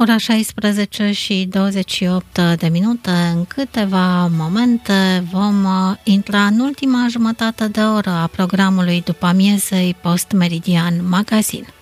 ora 16 și 28 de minute. În câteva momente vom intra în ultima jumătate de oră a programului după amiezei Post Meridian Magazin.